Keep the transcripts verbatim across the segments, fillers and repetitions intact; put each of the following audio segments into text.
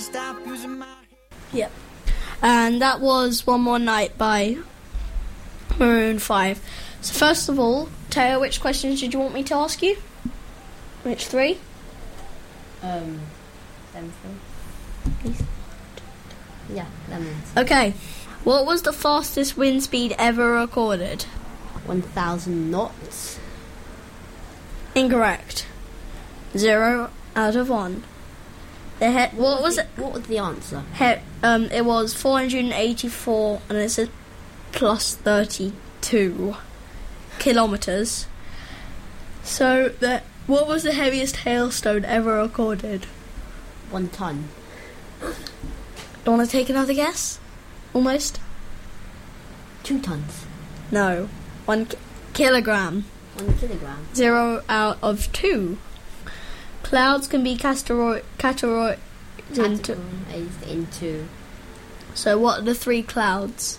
stop using my... Yep. And that was One More Night by Maroon five. So first of all, Teo, which questions did you want me to ask you? Which three? Um, them three. Please. Yeah, lemons. Okay. What was the fastest wind speed ever recorded? one thousand knots. Incorrect. Zero out of one. The he- what was it? What was the answer? He- um, it was four hundred eighty-four, and it said plus thirty-two kilometers. So, the what was the heaviest hailstone ever recorded? One ton. Don't want to take another guess? Almost. Two tons. No, one ki- kilogram. One kilogram. Zero out of two. Clouds can be categori- categorized into. Categorized into. So what are the three clouds?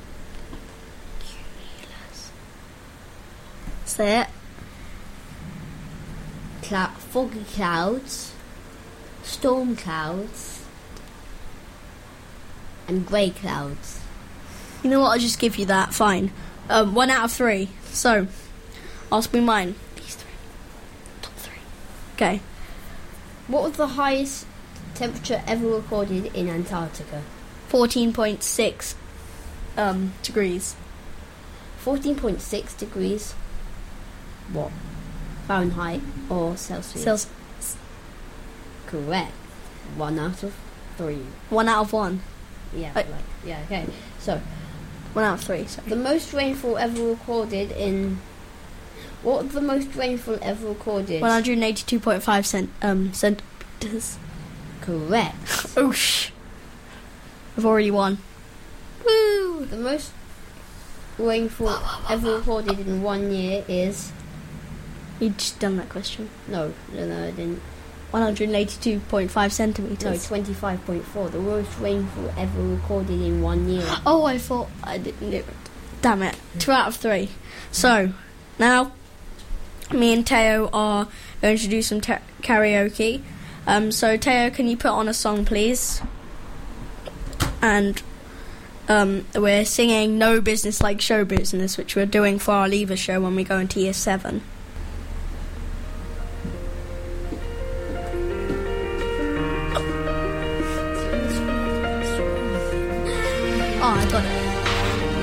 Say it. Clou- foggy clouds, storm clouds, and grey clouds. You know what? I'll just give you that. Fine. Um, one out of three. So, ask me mine. These three. Top three. Okay. What was the highest temperature ever recorded in Antarctica? fourteen point six um, degrees. fourteen point six degrees. What? Fahrenheit or Celsius? Celsius. Correct. One out of three. One out of one. Yeah, Uh, like, yeah, okay. So, One out of three, sorry. the most rainfall ever recorded in... What was the most rainfall ever recorded? one hundred eighty-two point five cent, um, centimeters. Correct. Oosh. I've already won. Woo! The most rainfall ever recorded in one year is... You'd just done that question. No, no, no, I didn't. one hundred eighty-two point five No, centimeters. twenty-five point four. The worst rainfall ever recorded in one year. Oh, I thought I didn't do it. Damn it. Two out of three. So, now, me and Teo are going to do some ta- karaoke. Um, so, Teo, can you put on a song, please? And um, we're singing No Business Like Show Business, which we're doing for our Lever show when we go into year seven.